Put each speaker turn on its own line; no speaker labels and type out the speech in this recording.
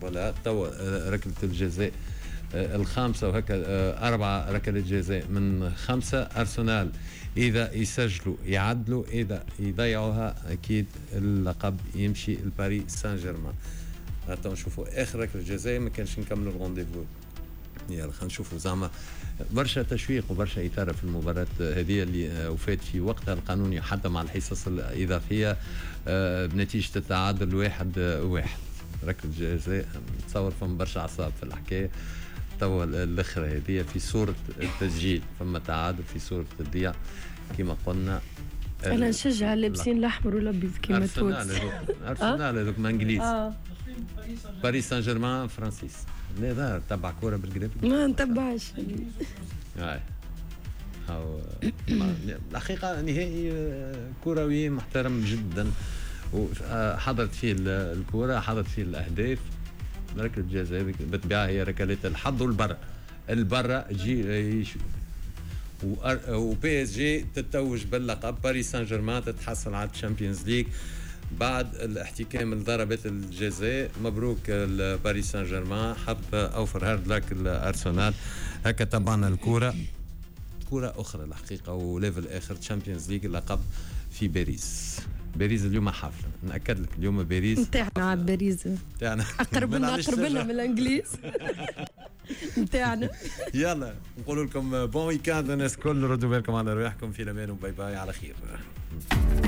ولا توا ركلة الجزاء الخامسة وهكا 4 ركلات جزاء من 5. أرسنال إذا يسجلوا يعدلوا، إذا يضيعوها أكيد اللقب يمشي الباريس سان جيرمان. حتى نشوفوا آخر ركلة جزاء ما كانش نكملوا الرونديفو. يلا خلينا نشوفوا زعما برشا تشويق وبرشا إثارة في المباراة هذه اللي وفات في وقتها القانوني حتى مع الحصص الإضافية بنتيجة التعادل 1-1. ركلة جزاء نتصور فما برشا أعصاب في الحكاية. توا الأخرى هذه في صورة التسجيل، فما تعادل في صورة التضييع كما قلنا.
أنا نشجع اللابسين الأحمر والأبيض كما تقول.
أرسنال هذوك ما إنجليز. باريس سان جيرمان فرانسيس. لا ظهر تبع كورة بالجرافيك
ما نتبعش.
الحقيقة نهائي كروي محترم جدا، وحضرت فيه الكرة، حضرت فيه الأهداف. ركلة جزاء بالطبيعة هي ركلات الحظ والبرة تجي وبي اس جي تتوج باللقب. باريس سان جيرمان تتحصل على الشامبيونز ليج بعد الاحتكام لضربات الجزاء. مبروك باريس سان جيرمان، حب اوفر هارد لك الارسنال. هكا تبعنا الكرة اخرى الحقيقة وليفل اخر تشامبيونز ليج اللقب في باريس اليوم حفله. ناكد لك اليوم باريس
نتاعنا باريس نتاعنا اقرب لنا من الانجليز نتاعنا.
يلا نقول لكم بون ويكاند الناس الكل، ردوا بالكم على رواحكم في الامان وباي باي على خير.